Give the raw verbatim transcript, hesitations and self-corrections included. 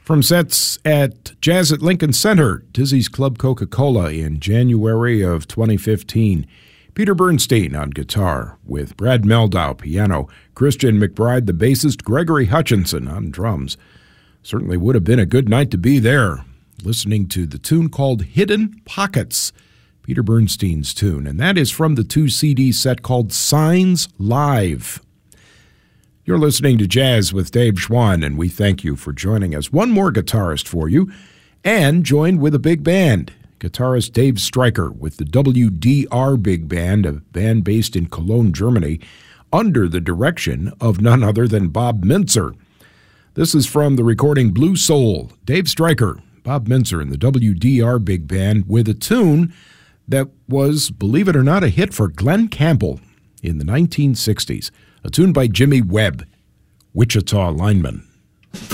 From sets at Jazz at Lincoln Center, Dizzy's Club Coca-Cola in January of twenty fifteen. Peter Bernstein on guitar, with Brad Meldau piano, Christian McBride the bassist, Gregory Hutchinson on drums. Certainly would have been a good night to be there, listening to the tune called Hidden Pockets, Peter Bernstein's tune, and that is from the two C D set called Signs Live. You're listening to Jazz with Dave Schwann, and we thank you for joining us. One more guitarist for you, and joined with a big band. Guitarist Dave Stryker with the W D R Big Band, a band based in Cologne, Germany, under the direction of none other than Bob Mintzer. This is from the recording Blue Soul. Dave Stryker, Bob Mintzer, and the W D R Big Band with a tune that was, believe it or not, a hit for Glenn Campbell in the nineteen sixties. A tune by Jimmy Webb, Wichita Lineman.